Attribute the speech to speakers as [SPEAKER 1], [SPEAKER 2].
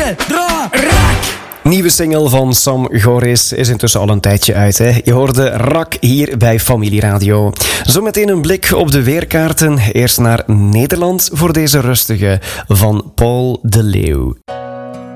[SPEAKER 1] Nieuwe single van Sam Goris is intussen al een tijdje uit. Hè? Je hoorde Rak hier bij Familie Radio. Zometeen een blik op de weerkaarten. Eerst naar Nederland voor deze rustige van Paul de Leeuw.